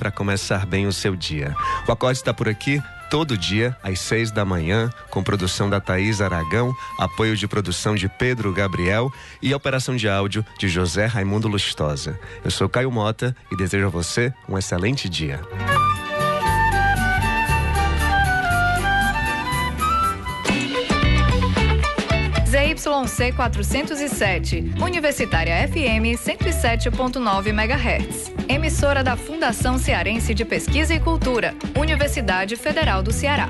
para começar bem o seu dia. O Acorde está por aqui todo dia, às 6 da manhã, com produção da Thaís Aragão, apoio de produção de Pedro Gabriel e operação de áudio de José Raimundo Lustosa. Eu sou Caio Mota e desejo a você um excelente dia. ZYC 407, Universitária FM 107.9 MHz. Emissora da Fundação Cearense de Pesquisa e Cultura, Universidade Federal do Ceará.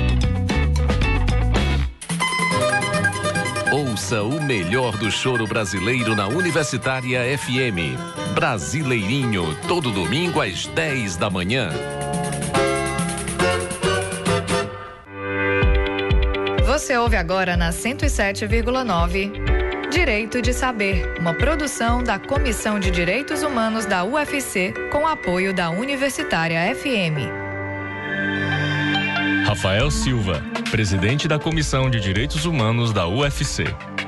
Ouça o melhor do choro brasileiro na Universitária FM. Brasileirinho, todo domingo às 10 da manhã. Você ouve agora na 107,9 Direito de Saber, uma produção da Comissão de Direitos Humanos da UFC com apoio da Universitária FM. Rafael Silva, presidente da Comissão de Direitos Humanos da UFC.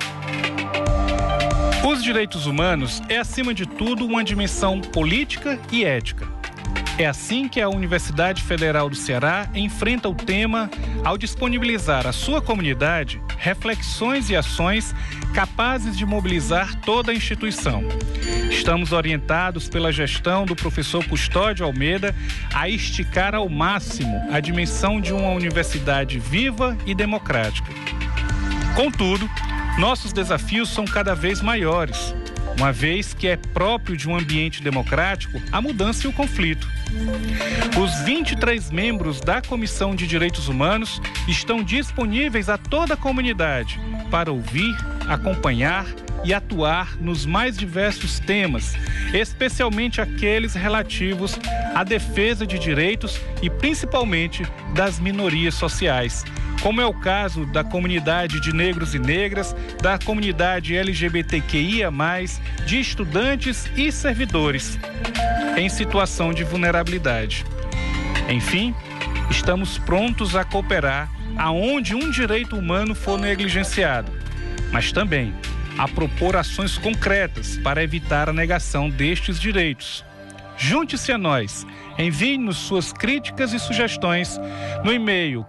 Os direitos humanos é, acima de tudo, uma dimensão política e ética. É assim que a Universidade Federal do Ceará enfrenta o tema ao disponibilizar à sua comunidade reflexões e ações capazes de mobilizar toda a instituição. Estamos orientados pela gestão do professor Custódio Almeida a esticar ao máximo a dimensão de uma universidade viva e democrática. Contudo, nossos desafios são cada vez maiores, uma vez que é próprio de um ambiente democrático a mudança e o conflito. Os 23 membros da Comissão de Direitos Humanos estão disponíveis a toda a comunidade para ouvir, acompanhar e atuar nos mais diversos temas, especialmente aqueles relativos à defesa de direitos e principalmente das minorias sociais, como é o caso da comunidade de negros e negras, da comunidade LGBTQIA+, de estudantes e servidores em situação de vulnerabilidade. Enfim, estamos prontos a cooperar aonde um direito humano for negligenciado, mas também a propor ações concretas para evitar a negação destes direitos. Junte-se a nós. Envie-nos suas críticas e sugestões no e-mail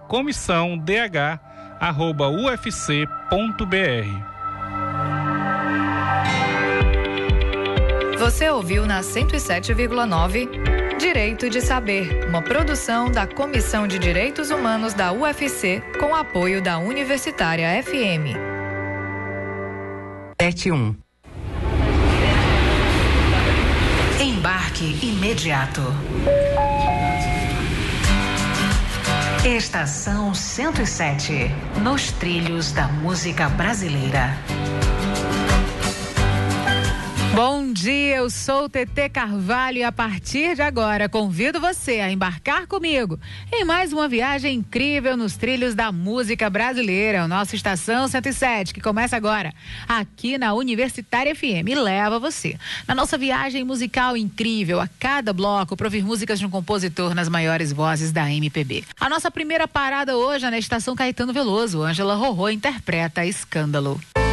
comissãodh@ufc.br. Você ouviu na 107,9 Direito de Saber, uma produção da Comissão de Direitos Humanos da UFC com apoio da Universitária FM. 71. Embarque imediato. Estação 107, nos trilhos da música brasileira. Bom dia, eu sou o Tetê Carvalho e a partir de agora convido você a embarcar comigo em mais uma viagem incrível nos trilhos da música brasileira, o nosso Estação 107, que começa agora aqui na Universitária FM e leva você na nossa viagem musical incrível, a cada bloco, para ouvir músicas de um compositor nas maiores vozes da MPB. A nossa primeira parada hoje é na Estação Caetano Veloso. Ângela Rorô interpreta Escândalo.